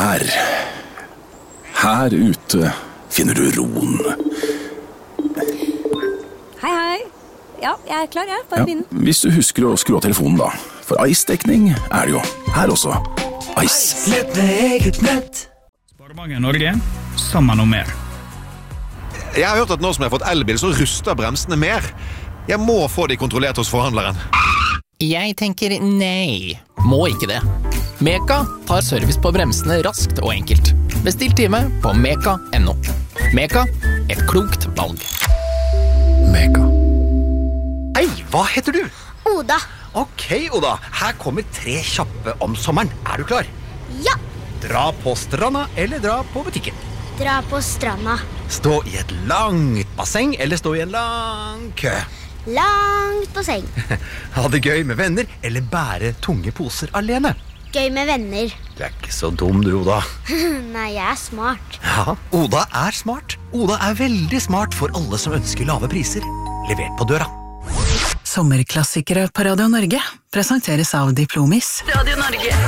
Her ute finner du roen. Hei. Ja, jeg er klar, jeg. Bare begynn. Hvis du husker å skru av telefonen da. For Ice-dekning det jo. Her også. Ice. Nett med eget nett. Sparebanken Norge, sammen om mer. Jeg har hørt at nå som jeg har fått elbil, så ruster bremsene mer. Jeg må få de kontrollert hos forhandleren. Jeg tenker nei. Må ikke det. Meka tar service på bremsene raskt og enkelt. Bestill time på meka.no. Meka, et klokt valg. Meka. Hei, hva heter du? Oda. Ok, Oda. Her kommer 3 kjappe om sommeren. Er du klar? Ja. Dra på stranda eller dra på butikken? Dra på stranda. Stå i et langt basseng eller stå i en lang kø? Langt på seng. Ha det gøy med venner eller bære tunge poser alene? Gøy med venner. Du er ikke så dum, du, Oda. Nei, jeg er smart. Ja, Oda er smart. Oda er veldig smart for alle som ønsker lave priser. Levert på døra. Sommerklassikere på Radio Norge presenteres av Diplomis. Radio Norge.